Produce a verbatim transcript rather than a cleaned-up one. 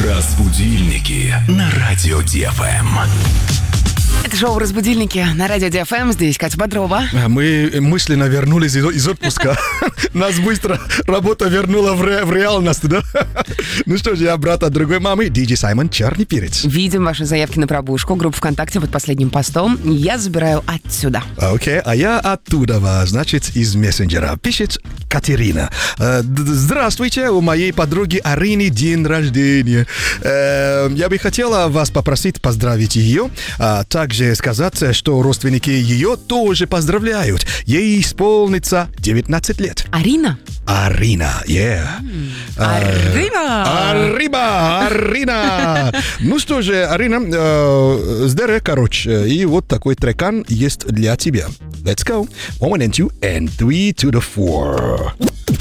Разбудильники на радио Ди Эф Эм. Это шоу «Разбудильники» на радио Ди Эф Эм. Здесь Катя Бодрова. Мы мысленно вернулись из, из отпуска. Нас быстро работа вернула в, ре, в реальность, да? Ну что ж, я брат от другой мамы, Диджей Саймон, черный перец. Видим ваши заявки на пробужку. Группа ВКонтакте под последним постом. Я забираю отсюда. Окей, okay, а я оттуда, значит, из мессенджера. Пишет Катерина. Здравствуйте, у моей подруги Арины день рождения. Я бы хотела вас попросить поздравить ее, а также сказать, что родственники ее тоже поздравляют. Ей исполнится девятнадцать лет. Арина? Арина, yeah. Арина! Арина! Арина! Ну что же, Арина, э, здорово, короче. И вот такой трекан есть для тебя. Let's go. One and two and three to the four.